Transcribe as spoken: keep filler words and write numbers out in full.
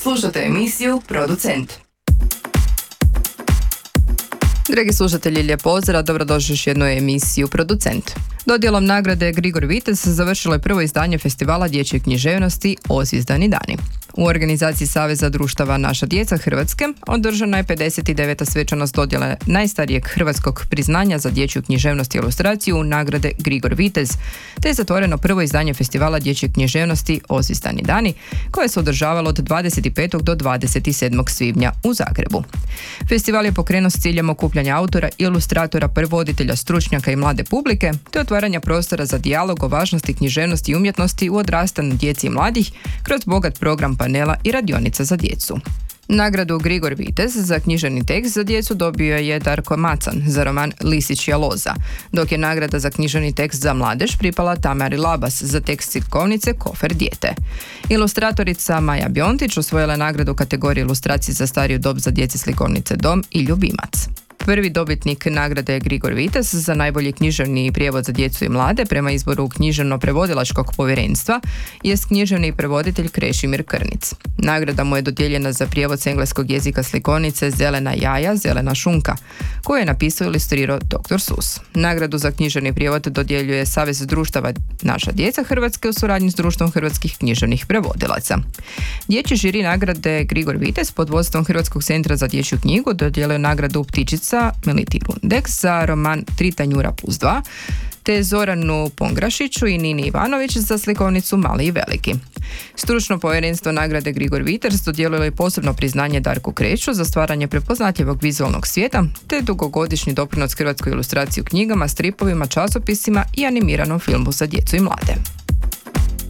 Slušate emisiju Producent. Dragi slušatelji, lijep pozdrav, dobrodošli još jednu emisiju Producent. Dodjelom nagrade Grigor Vitez završilo je prvo izdanje festivala dječje književnosti Ozvjezdani dani. U organizaciji Saveza društava Naša djeca Hrvatske održana je pedeset deveta svečanost dodjele najstarijeg hrvatskog priznanja za dječju književnost i ilustraciju nagrade Grigor Vitez, te je zatvoreno prvo izdanje festivala dječje književnosti Ozvjezdani dani, koje se održavalo od dvadeset petog do dvadeset sedmog svibnja u Zagrebu. Festival je pokrenut s ciljem okupljanja autora, ilustratora, prevoditelja, stručnjaka i mlade publike, te otvaranja prostora za dijalog o važnosti književnosti i umjetnosti u odrastanju djeci i mladih kroz bogat program panela i radionica za djecu. Nagradu Grigor Vitez za književni tekst za djecu dobio je Darko Macan za roman Lisičja loza, dok je nagrada za književni tekst za mladež pripala Tamari Labas za tekst slikovnice Kofer dijete. Ilustratorica Maja Bjontić osvojila je nagradu u kategoriji ilustracije za stariju dob za djeci slikovnice Dom i Ljubimac. Prvi dobitnik nagrade je Grigor Vitez za najbolji književni prijevod za djecu i mlade prema izboru književno-prevodilačkog povjerenstva jest književni prevoditelj Krešimir Krnic. Nagrada mu je dodijeljena za prijevod s engleskog jezika slikovnice Zelena jaja, zelena šunka, koju je napisao i ilustrirao doktor Sus. Nagradu za književni prijevod dodjeljuje Savez društava Naša djeca Hrvatske u suradnji s Društvom hrvatskih književnih prevodilaca. Dječji žiri nagrade Grigor Vitez pod vodstvom Hrvatskog centra za dječju knjigu dodjeljuje nagradu Ptičica Meliti Rundek za roman Tri tanjura plus dva, te Zoranu Pongrašiću i Nini Ivanović za slikovnicu Mali i veliki. Stručno povjerenstvo nagrade Grigor Vitez dodijelilo je posebno priznanje Darku Kreću za stvaranje prepoznatljivog vizualnog svijeta, te dugogodišnji doprinos hrvatskoj ilustraciji u knjigama, stripovima, časopisima i animiranom filmu za djecu i mlade.